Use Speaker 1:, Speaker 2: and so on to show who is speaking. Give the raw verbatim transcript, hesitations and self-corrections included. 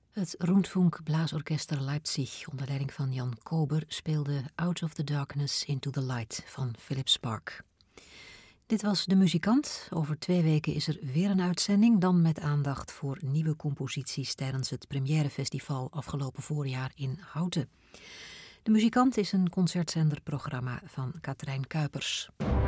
Speaker 1: Het Rundfunk Blaasorchester Leipzig onder leiding van Jan Kober speelde Out of the Darkness into the Light van Philip Spark. Dit was De Muzikant. Over twee weken is er weer een uitzending, dan met aandacht voor nieuwe composities tijdens het Premièrefestival afgelopen voorjaar in Houten. De Muzikant is een concertzenderprogramma van Katrijn Kuipers.